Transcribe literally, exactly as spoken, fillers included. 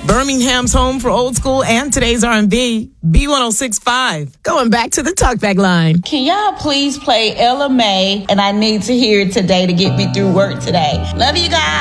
Birmingham's home for old school and today's R and B. B one oh six point five. Going back to the talkback line. Can y'all please play Ella May? And I need to hear it today to get me through work today. Love you guys.